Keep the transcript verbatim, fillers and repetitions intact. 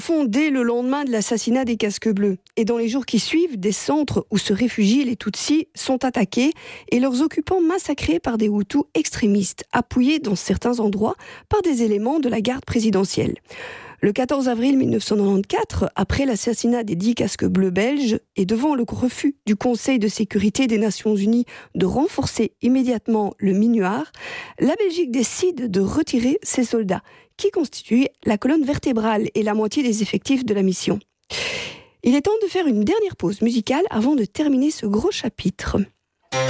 font dès le lendemain de l'assassinat des casques bleus. Et dans les jours qui suivent, des centres où se réfugient les Tutsis sont attaqués et leurs occupants massacrés par des Hutus extrémistes, appuyés dans certains endroits par des éléments de la garde présidentielle. Le quatorze avril mille neuf cent quatre-vingt-quatorze, après l'assassinat des dix casques bleus belges et devant le refus du Conseil de sécurité des Nations Unies de renforcer immédiatement le MINUAR, la Belgique décide de retirer ses soldats, qui constituent la colonne vertébrale et la moitié des effectifs de la mission. Il est temps de faire une dernière pause musicale avant de terminer ce gros chapitre.